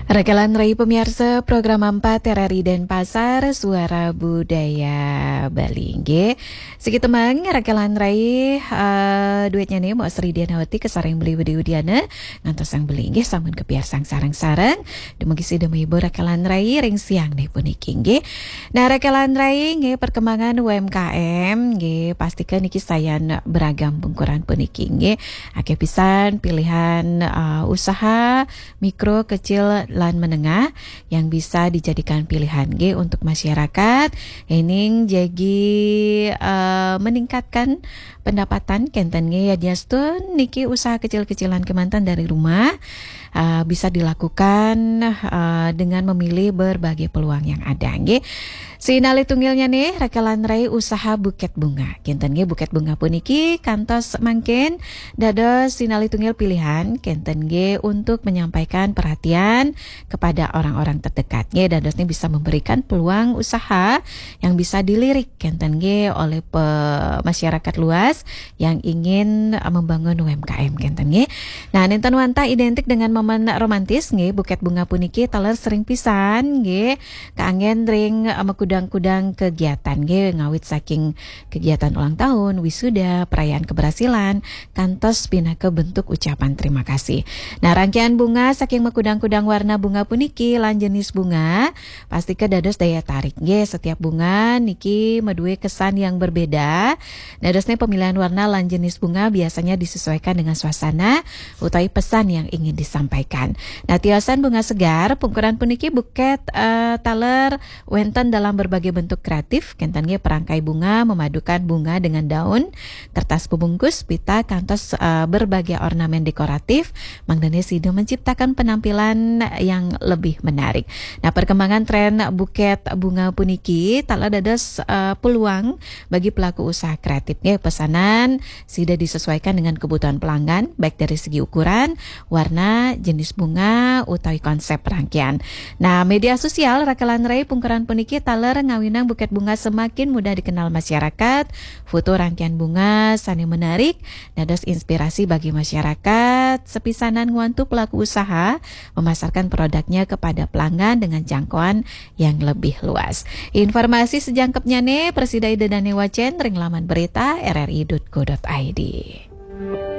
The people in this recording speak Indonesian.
Rekalan Rai pemirsa program 4 RRI Denpasar Suara Budaya Bali nggih. Sigi temang rekalan Rai duetnya nih mau Sri Dianawati kesareng beli Udiana ngantos sang beli nggih sampun kepiar sang sareng-sareng dumugi demi ibu rekalan Rai ring siang nih puniki nggih. Nah rekalan Rai nggih perkembangan UMKM nggih pastikan niki sayan beragam bungkuran puniki nggih. Akeh pisan pilihan usaha mikro kecil lan menengah yang bisa dijadikan pilihan G untuk masyarakat ini jadi meningkatkan pendapatan kenten G ya diastun niki usaha kecil-kecilan kemantan dari rumah bisa dilakukan dengan memilih berbagai peluang yang ada G. Sinali tunggilnya nih rekalan Rai usaha buket bunga. Kenten G buket bunga puniki kantos mangkin dados sinali tunggil pilihan kenten G untuk menyampaikan perhatian kepada orang-orang terdekat. G dados ini bisa memberikan peluang usaha yang bisa dilirik kenten G oleh masyarakat luas yang ingin membangun UMKM kenten G. Nah, nenten wanta identik dengan momen romantis G buket bunga puniki taler sering pisan G kaangen ring kudang-kudang kegiatan G ngawit saking kegiatan ulang tahun, wisuda, perayaan keberhasilan, kantos pindah ke bentuk ucapan terima kasih. Nah rangkaian bunga saking mekudang-kudang warna bunga puniki lan jenis bunga pasti kedados daya tarik G setiap bunga niki medue kesan yang berbeda. Dadosnya pemilihan warna lan jenis bunga biasanya disesuaikan dengan suasana utawi pesan yang ingin disampaikan. Nah tiasan bunga segar pungkuran puniki buket taler wenten dalam berbagai bentuk kreatif, kentannya perangkai bunga memadukan bunga dengan daun, kertas pembungkus, pita, kantos berbagai ornamen dekoratif, mangdane sido menciptakan penampilan yang lebih menarik. Nah perkembangan tren buket bunga puniki tak dados peluang bagi pelaku usaha kreatif. Ya, pesanan sido disesuaikan dengan kebutuhan pelanggan, baik dari segi ukuran, warna, jenis bunga, utawi konsep rangkaian. Nah media sosial rekalan Rai pungkuran puniki taler ngawinang buket bunga semakin mudah dikenal masyarakat. Foto rangkaian bunga sani menarik, dados inspirasi bagi masyarakat. Sepisanan nguantu pelaku usaha memasarkan produknya kepada pelanggan dengan jangkauan yang lebih luas. Informasi sejangkepnya nih Presida Ida Dane Wacen ring laman berita rri.co.id.